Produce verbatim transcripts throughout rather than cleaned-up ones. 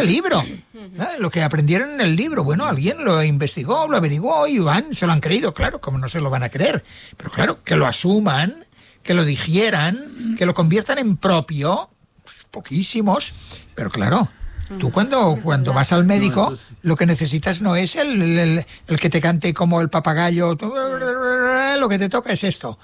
libro, ¿eh? Lo que aprendieron en el libro. Bueno, alguien lo investigó, lo averiguó y van, se lo han creído, claro, como no se lo van a creer. Pero claro, que lo asuman, que lo digieran, que lo conviertan en propio, poquísimos, pero claro, tú cuando, cuando vas al médico, lo que necesitas no es el, el, el que te cante como el papagayo, lo que te toca es esto.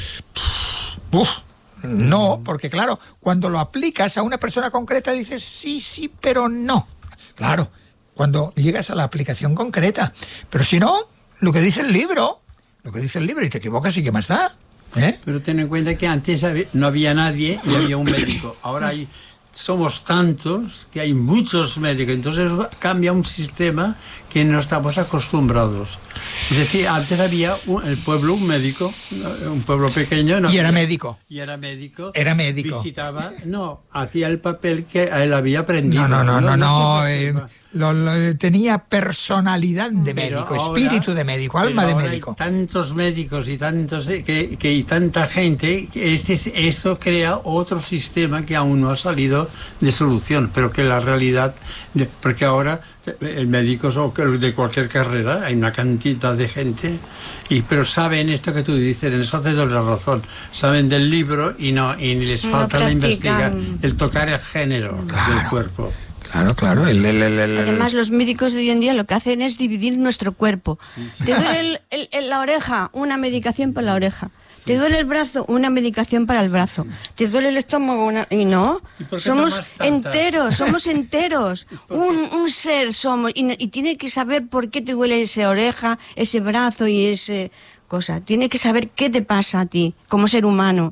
Uf, no, porque claro, cuando lo aplicas a una persona concreta dices sí, sí, pero no. Claro, cuando llegas a la aplicación concreta. Pero si no, lo que dice el libro, lo que dice el libro y te equivocas y qué más da. ¿Eh? Pero ten en cuenta que antes no había nadie y había un médico. Ahora hay, somos tantos que hay muchos médicos. Entonces cambia un sistema que no estamos acostumbrados. Es decir, antes había un, el pueblo un médico, un pueblo pequeño. No, y era médico. Y era médico. Era médico. Visitaba, no, hacía el papel que él había aprendido. No, no, no, no, no. no eh, Lo, lo, tenía personalidad de médico, ahora, espíritu de médico, alma de médico. Hay tantos médicos y tantos que, que y tanta gente que este esto crea otro sistema que aún no ha salido de solución, pero que la realidad, porque ahora el médico es de cualquier carrera, hay una cantidad de gente y pero saben esto que tú dices, en eso te doy la razón, saben del libro y no y les falta no la investigar, el tocar el género claro. del cuerpo. Claro, claro. El, el, el, el, Además, los médicos de hoy en día lo que hacen es dividir nuestro cuerpo. Sí, sí. Te duele el, el, el, la oreja, una medicación para la oreja. Sí. Te duele el brazo, una medicación para el brazo. Te duele el estómago, una... Y no, ¿Y somos enteros, somos enteros. Un, un ser somos. Y, y tiene que saber por qué te duele esa oreja, ese brazo y ese cosa. Tiene que saber qué te pasa a ti, como ser humano.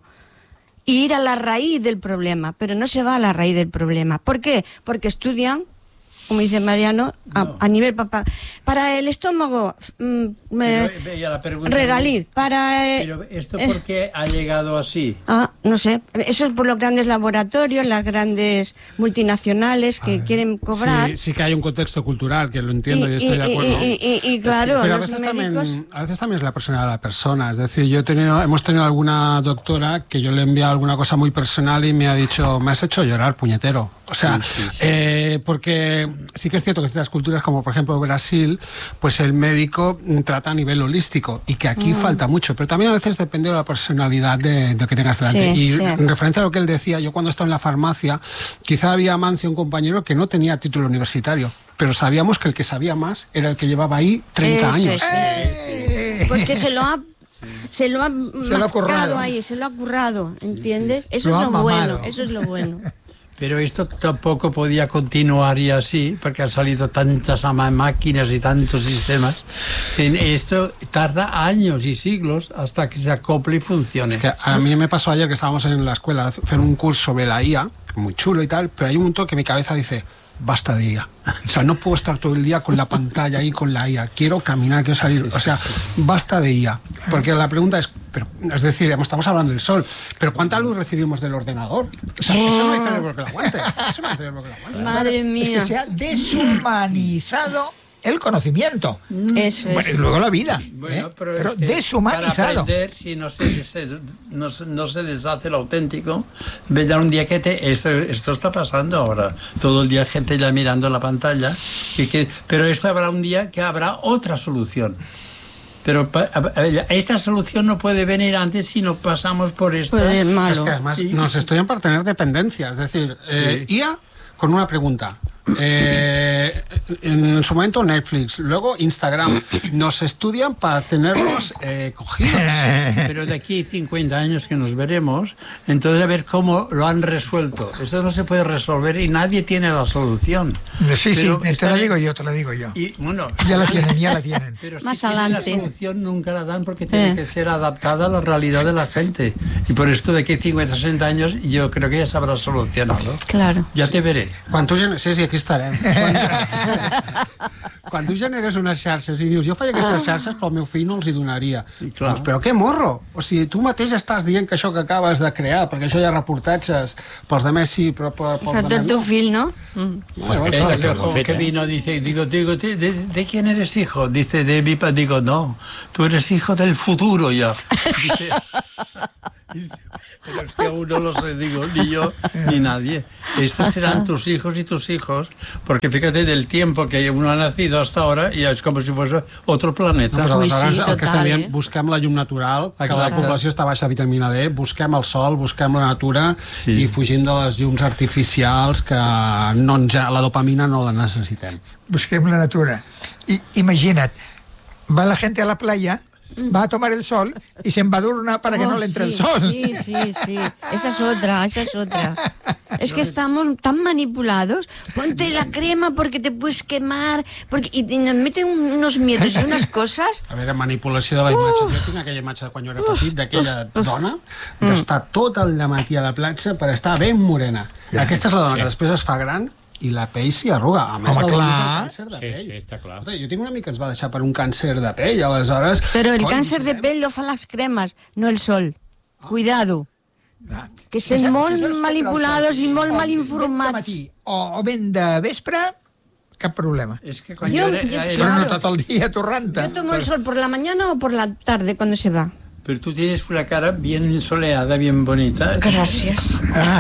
Y ir a la raíz del problema, pero no se va a la raíz del problema. ¿Por qué? Porque estudian, como dice Mariano, a, no. a nivel papá. Para el estómago, mm, me, regaliz. Para, eh, pero ¿esto por qué eh, ha llegado así? Ah, no sé. Eso es por los grandes laboratorios, las grandes multinacionales que ver, quieren cobrar. Sí, sí que hay un contexto cultural, que lo entiendo y, y estoy y, de acuerdo. Y, y, y, y claro, pero a los veces, médicos... también, a veces también es la personalidad de la persona. Es decir, yo he tenido, hemos tenido alguna doctora que yo le he enviado alguna cosa muy personal y me ha dicho, me has hecho llorar, puñetero. O sea, sí, sí, sí. Eh, porque sí que es cierto que en ciertas culturas, como por ejemplo Brasil, pues el médico trata a nivel holístico y que aquí mm. falta mucho, pero también a veces depende de la personalidad de, de que tengas delante. Sí, y sí. en referencia a lo que él decía, yo cuando estaba en la farmacia, quizá había Mancio, un compañero que no tenía título universitario, pero sabíamos que el que sabía más era el que llevaba ahí treinta Eso, años. Sí. Pues que se lo ha... Se lo ha se lo ha currado ahí, se lo ha currado, ¿entiendes? Eso lo es lo mamado. bueno, eso es lo bueno. Pero esto tampoco podía continuar y así, porque han salido tantas máquinas y tantos sistemas. En esto tarda años y siglos hasta que se acople y funcione. Es que a mí me pasó ayer que estábamos en la escuela hacer un curso sobre la I A, muy chulo y tal, pero hay un momento que mi cabeza dice, basta de I A. O sea, no puedo estar todo el día con la pantalla ahí con la I A. Quiero caminar, quiero salir. O sea, basta de I A. Porque la pregunta es, pero, es decir, estamos hablando del sol, pero ¿cuánta luz recibimos del ordenador? O sea, eso no hay cerebro que lo aguante. Eso no hay cerebro que lo aguante. Madre mía. Es que se ha deshumanizado el conocimiento. Eso bueno, es. Y luego la vida. Bueno, ¿eh? pero, pero es que deshumanizado. Para aprender, si no se, se, no, no se deshace lo auténtico, vendrá un día que te, esto, esto está pasando ahora. Todo el día gente ya mirando la pantalla. Y que, pero esto habrá un día que habrá otra solución. Pero esta solución no puede venir antes si no pasamos por esta. Pues es malo. Es que además y, nos estudian para tener dependencia. Es decir, sí. eh, I A con una pregunta. Eh, en su momento Netflix, luego Instagram, nos estudian para tenernos eh, cogidos. Pero de aquí cincuenta años que nos veremos, entonces a ver cómo lo han resuelto. Esto no se puede resolver y nadie tiene la solución. Sí, pero sí, te la digo yo, te la digo yo. Y, bueno, ya la tienen, ya la tienen. Pero más si adelante. La solución nunca la dan porque tiene eh. que ser adaptada a la realidad de la gente. Y por esto de aquí cincuenta, sesenta años yo creo que ya se habrá solucionado. Claro. Ya te veré. Quan tu gen... Sí, sí, aquí estarem. Quan, quan tu generes unes xarxes i dius, jo faig aquestes xarxes però al meu fill no els hi donaria. Doncs, però què morro? O sigui, tu mateix estàs dient que això que acabes de crear, perquè això hi ha reportatges, pels demés sí, però pels demés no. Tu fill, ¿no? Mm. Bueno, el, el, el joven que vino dice, digo, digo, ¿de, de, ¿de quién eres hijo? Dice, de mi padre. Digo, no, tú eres hijo del futuro ya. Dice, Pero es que aún no lo sé, digo, ni yo ni nadie. Estos serán tus hijos y tus hijos, porque fíjate, del tiempo que uno ha nacido hasta ahora, ya es como si fuese otro planeta. Pues Ui, aleshores sí, el que total, estem dient, eh? busquem la llum natural, que la Exacte. població està baixa de vitamina D, busquem el sol, busquem la natura Sí. i fugim de les llums artificials que no ens, la dopamina no la necessitem. Busquem la natura. Y imagina't, va la gente a la playa, va a tomar el sol y se embadurna para que Oh, no le entre sí, el sol. Sí, sí, sí. Esa es otra, esa es otra. Es que estamos tan manipulados. Ponte la crema porque te puedes quemar. Porque, y, y nos meten unos miedos y unas cosas. A veure, manipulació de la imatge. Jo tinc aquella imatge de quan jo era petit, d'aquella dona, d'estar tot el dematí a la platja per estar ben morena. Aquesta és la dona que després es fa gran i la pell s'hi arruga. A més Home, del clar. càncer de Sí, pell. sí, està clar. Escolta, jo tinc un amic que ens va deixar per un càncer de pell, aleshores... Pero el coi, cáncer de eh? pelo lo fan las cremas, no el sol. Cuidado. Ah. Que Si estén saps- molt si saps prendre el manipulades sol, i molt o mal ben de informats. matí O, o ben de vespre, cap problema. Es que cuando Yo- era- yo- era- Però no Claro. tot el dia torrant-te. Yo tomo el sol por la mañana o por la tarde cuando se va. Pero tú tienes una cara bien soleada, bien bonita. Gracias.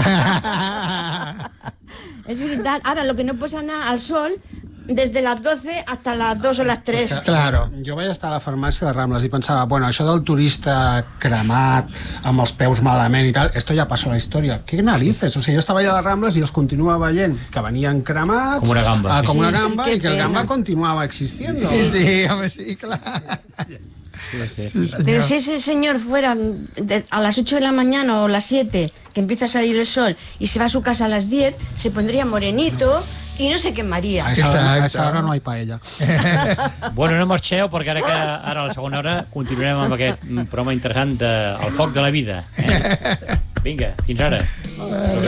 Es verdad. Ahora, lo que no puedes anar al sol desde las doce hasta las dos o las tres. Claro. Jo vaig estar a la farmàcia de Rambles i pensava, bueno, això del turista cremat, amb els peus malament i tal, esto ja passó a la història. Què narices? O sigui, jo estava allà de Rambles i els continuava veient que venien cremats... Com una gamba. Ah, com Sí, una sí, gamba, qué i que el pena. gamba continuava existiendo. Sí, sí, home, sí, clar. Sí, sí. Sí, senyor. Pero si ese señor fuera de- a las ocho de la mañana o las siete, que empieza a salir el sol, y se va a su casa a las diez, se pondría morenito y no se quemaría. A esa, hora, a Exacte. esa hora no hay paella. Bueno, no marxeu, perquè ara que ara a la segona hora continuarem amb aquest mm, programa interessant de El foc de la vida. Eh? Vinga, fins ara.